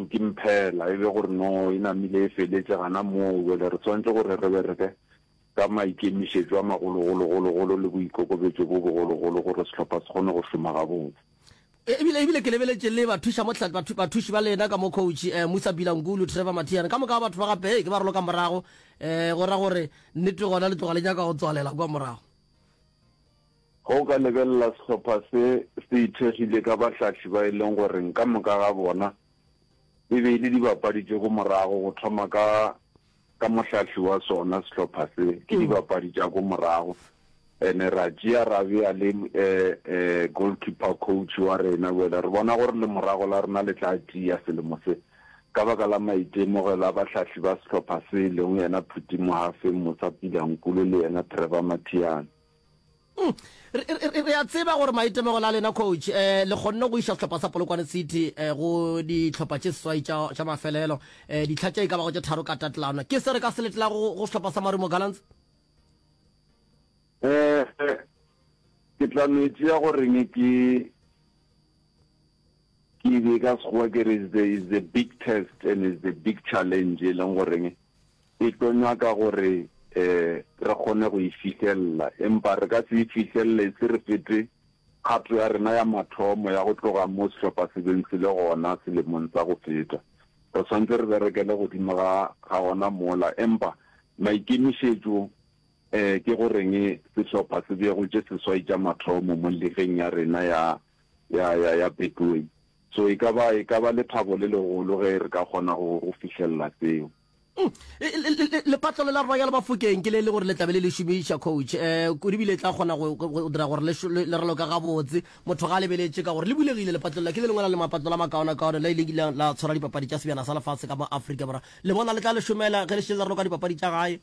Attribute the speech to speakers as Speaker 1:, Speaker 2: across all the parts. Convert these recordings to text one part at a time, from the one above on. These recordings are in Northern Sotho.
Speaker 1: batho ke mphela e be gore no e namile e feletse gana moo wele re tshwanetse gore re bereke ka maikemišetšo a magologologologolo le boikokobetso bo bogologolo gore setlhopha se kgone go šoma gabotse.
Speaker 2: ebile ke lebeletse le bathuši ba lena ka mo coach Musa Bilangulu, Trevor Matiane ka moka batho ba gape ke ba rolo ka morago go ra gore nnete gona le tloga le nyaka go tswalela kwa morago.
Speaker 1: Go ka lebelela setlhopha se ithegile ka batlhatlhi ba e leng gore ka moka ga bona e be le dibapadi tse go morago go thoma ka motlhatlhi wa sona setlhopha se ke dibapadi tsa go morago ene ra tšea ra bea le goalkeeper coach wa rena wela re bona gore le morago la rena le tla tia selemo se ka baka la maitemogelo a batlhatlhi ba setlhopha se leng yena Phuti Mohafe, Musa Bilangulu le yena Trevor Matiane.
Speaker 2: re a tseba gore maitemogelo a lena coach le kgonne go iša setlhopha sa Polokwane City go ditlhopha tše seswai tša mafelelo ditlha tše e ka bago tše tharo ka tatelano ke se re ka se letela go setlhopha sa Marimo Gallants.
Speaker 1: Ke tla ya goreng ke be ka sekgowa ke re is the big test and is the big challenge e leng goreng e tlo nyaka gore re kgone go e fitlhelela empa re ka se e fitlhelele se re fete kgato ya rena ya mathomo ya go tloga mo setlhopha se beng se le gona selemong tsa go feta re tshwanetse re berekele godimo ga gona mola empa maikemišetšo ke goreng setlhopha se be go tše seswai tša mathomo mo legeng ya rena ya Betway, so e ka ba lethabo le legolo ge re ka kgona go fitlhelela seo.
Speaker 2: Lepatlelo la Royal Bafokeng ke le gore le tlabe le šomiša coach ko di bile tla kgona go dira gore le re loka gabotse motho ga lebeletse ka gore le bulegile lepatlelo ke le lengwe le mapatlelo a makaona la ile la tshwara dipapadi tša sebjana sa lefatshe ka mo Afrika Borwa le bona le tla le šomela ge le šetša re loka dipapadi tša gae.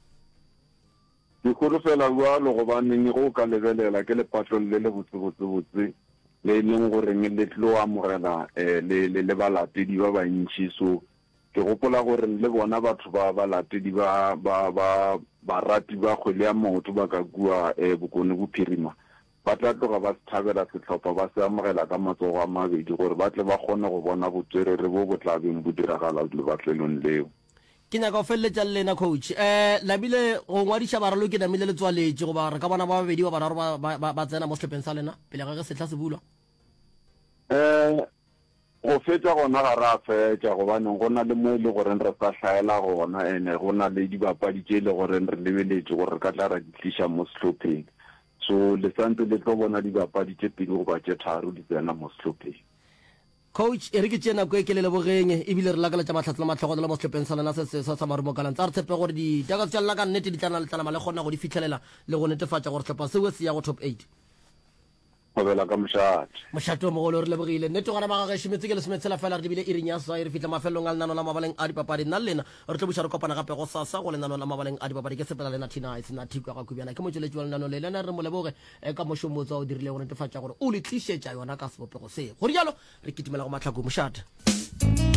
Speaker 1: Ke golofela jalo gobaneng go ka lebelela ke lepatlelo le le botsebotsebotse le leng goreng le tlo amogela le balatedi ba bantši, so ke gopola gore le bona batho ba balatedi ba barati ba kgwele ya maoto ba ka kua Bokone Bophirima ba tla tloga ba se thabela setlhopha ba se amogela ka matsogo a mabedi gore ba tle ba kgone go bona botswerere bo bo tla beng bo diragala lebatlelong leo.
Speaker 2: Ke nyaka go feleletša le lena coach labile go ngwadiša baralo ke namile le tswaletše goba re ka bona ba babedi ba bararo ba tsena mo setlhopheng sa lena pele ga ge setla se bulwa.
Speaker 1: Go fetša gona ga re a fetša gobaneng go na le mo e le goreng re sa hlaela gona ene go na le dibapadi tše e le goreng re lebeletše gore re ka tla ra di tliša mo sehlopheng, so le santse le tlo bona dibapadi tše pedi goba tše tharo di tsena mo sehlopheng.
Speaker 2: Coach e re ke tšena ko e ke le lebogeng ebile re lakaletša matlhatlo matlhogono le mo setlhopheng sa lena se sa Marimo Gallants a re tshepe gore ditakatso tša lena ka nnete di tlana le tlanama le kgona go di fitlhelela le go netefatša gore setlhopha seo se ya go top 8.
Speaker 1: Gobela ka
Speaker 2: mošate o mogolo re lebogile nnete gona ba gage šometse ke lesometshela fela re dibile e reng ya swa e re fitlha mafelong a lenano la mabaleng a dipapadi nna le lena re tlo buša re kopana gape go sasa go lenano la mabaleng a dipapadi ke sepela lena Tina e sena thiko ga kubiana ke motšweletši wa lenano le lena re mo leboge ka mošomotso o dirile go netefatša gore o le tlišetša yona ka sebopego se gore jalo re kitimela go matlhako mošate.